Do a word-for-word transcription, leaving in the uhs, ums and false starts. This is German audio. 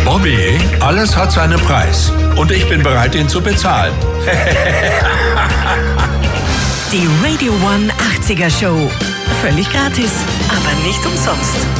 Bobby, alles hat seinen Preis. Und ich bin bereit, ihn zu bezahlen. Die Radio One achtziger Show. Völlig gratis, aber nicht umsonst.